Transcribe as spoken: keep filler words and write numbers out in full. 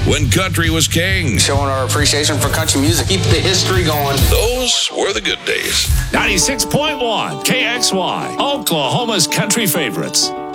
when country was king. Showing our appreciation for country music. Keep the history going. Those were the good days. ninety-six point one K X Y, Oklahoma's country favorites.